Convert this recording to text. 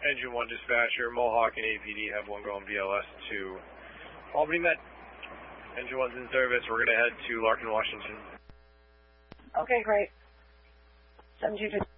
Engine 1 dispatcher, Mohawk and APD have one going BLS to Albany Met. Engine 1's in service. We're going to head to Larkin, Washington. Okay, great. 722.